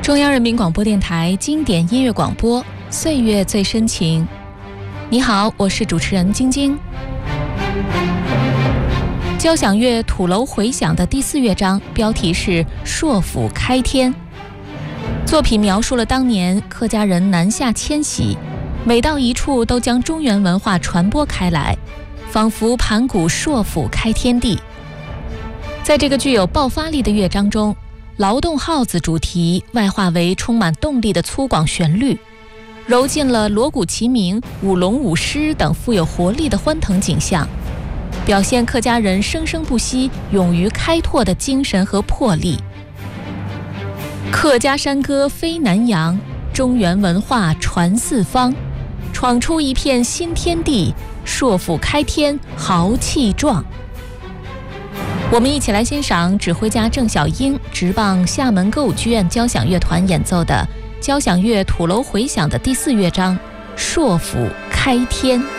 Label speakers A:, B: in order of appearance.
A: 中央人民广播电台经典音乐广播，岁月最深情。你好，我是主持人晶晶。交响乐土楼回响的第4乐章标题是朔府开天。作品描述了当年客家人南下迁徙，每到一处都将中原文化传播开来，仿佛盘古朔府开天地。在这个具有爆发力的乐章中，劳动号子主题外化为充满动力的粗犷旋律，揉进了锣鼓齐鸣、舞龙舞狮等富有活力的欢腾景象，表现客家人生生不息、勇于开拓的精神和魄力。客家山歌飞南洋，中原文化传四方，闯出一片新天地，朔府开天豪气壮。我们一起来欣赏指挥家郑小英执棒厦门歌舞剧院交响乐团演奏的交响乐土楼回响的第4乐章朔府开天。